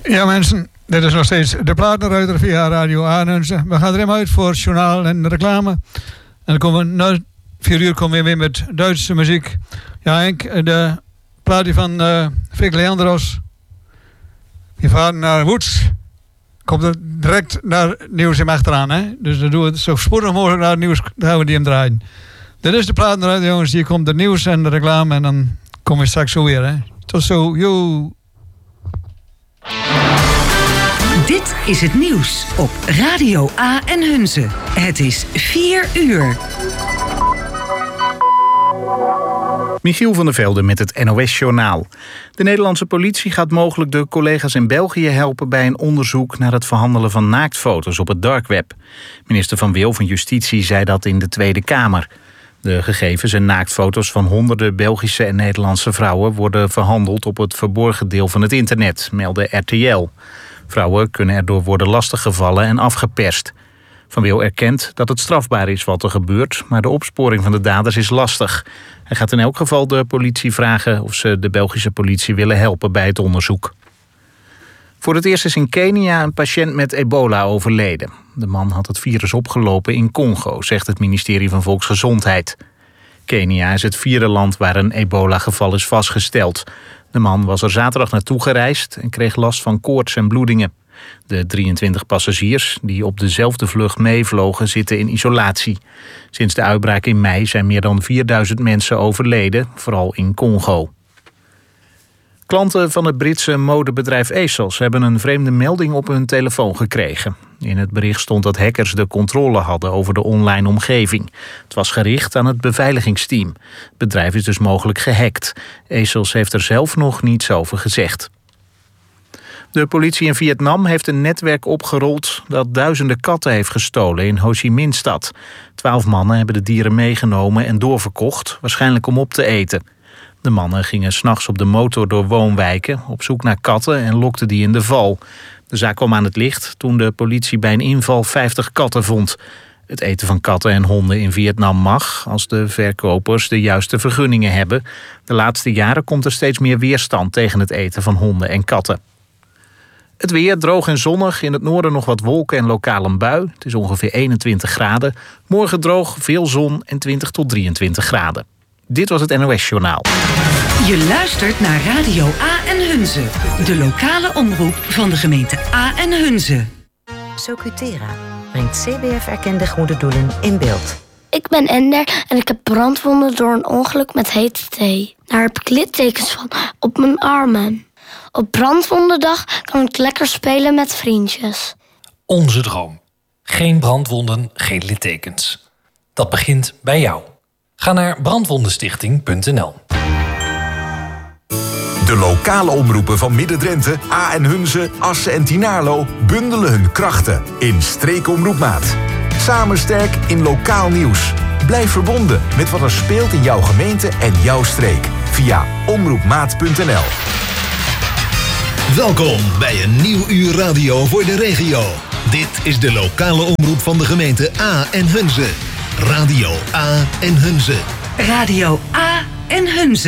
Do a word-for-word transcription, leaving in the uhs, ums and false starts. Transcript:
Ja mensen, dit is nog steeds de Platenruiter via Radio Aanhunze. We gaan er helemaal uit voor journaal en reclame. En dan komen we na vier uur komen we weer met Duitse muziek. Ja Henk, de plaatje van uh, Fik Leandros. Die varen naar Woets. Komt er direct naar nieuws in achteraan. Hè? Dus dan doen we het zo spoedig mogelijk naar het nieuws. Dan gaan we die hem draaien. Dit is de Platenruiter jongens. Hier komt de nieuws en de reclame. En dan komen we straks zo weer. Hè? Tot zo, yo. Dit is het nieuws op Radio A en Hunze. Het is vier uur. Michiel van der Velde met het N O S-journaal. De Nederlandse politie gaat mogelijk de collega's in België helpen bij een onderzoek naar het verhandelen van naaktfoto's op het dark web. Minister Van Wil van Justitie zei dat in de Tweede Kamer. De gegevens en naaktfoto's van honderden Belgische en Nederlandse vrouwen worden verhandeld op het verborgen deel van het internet, meldde R T L. Vrouwen kunnen erdoor worden lastiggevallen en afgeperst. Van Wil erkent dat het strafbaar is wat er gebeurt, maar de opsporing van de daders is lastig. Hij gaat in elk geval de politie vragen of ze de Belgische politie willen helpen bij het onderzoek. Voor het eerst is in Kenia een patiënt met ebola overleden. De man had het virus opgelopen in Congo, zegt het ministerie van Volksgezondheid. Kenia is het vierde land waar een ebola-geval is vastgesteld. De man was er zaterdag naartoe gereisd en kreeg last van koorts en bloedingen. De drieëntwintig passagiers die op dezelfde vlucht meevlogen zitten in isolatie. Sinds de uitbraak in mei zijn meer dan vierduizend mensen overleden, vooral in Congo. Klanten van het Britse modebedrijf ASOS hebben een vreemde melding op hun telefoon gekregen. In het bericht stond dat hackers de controle hadden over de online omgeving. Het was gericht aan het beveiligingsteam. Het bedrijf is dus mogelijk gehackt. ASOS heeft er zelf nog niets over gezegd. De politie in Vietnam heeft een netwerk opgerold dat duizenden katten heeft gestolen in Ho Chi Minh-stad. Twaalf mannen hebben de dieren meegenomen en doorverkocht, waarschijnlijk om op te eten. De mannen gingen 's nachts op de motor door woonwijken op zoek naar katten en lokten die in de val. De zaak kwam aan het licht toen de politie bij een inval vijftig katten vond. Het eten van katten en honden in Vietnam mag als de verkopers de juiste vergunningen hebben. De laatste jaren komt er steeds meer weerstand tegen het eten van honden en katten. Het weer droog en zonnig. In het noorden nog wat wolken en lokaal een bui. Het is ongeveer eenentwintig graden. Morgen droog, veel zon en twintig tot drieëntwintig graden. Dit was het N O S-journaal. Je luistert naar Radio A en Hunze. De lokale omroep van de gemeente A en Hunze. Socutera brengt C B F-erkende goede doelen in beeld. Ik ben Ender en ik heb brandwonden door een ongeluk met hete thee. Daar heb ik littekens van op mijn armen. Op brandwondendag kan ik lekker spelen met vriendjes. Onze droom. Geen brandwonden, geen littekens. Dat begint bij jou. Ga naar brandwondenstichting punt n l. De lokale omroepen van Midden-Drenthe, A en Hunze, Assen en Tynaarlo bundelen hun krachten in Streekomroepmaat. Samen sterk in lokaal nieuws. Blijf verbonden met wat er speelt in jouw gemeente en jouw streek via omroepmaat punt n l. Welkom bij een nieuw uur radio voor de regio. Dit is de lokale omroep van de gemeente A en Hunze. Radio A en Hunze. Radio A en Hunze.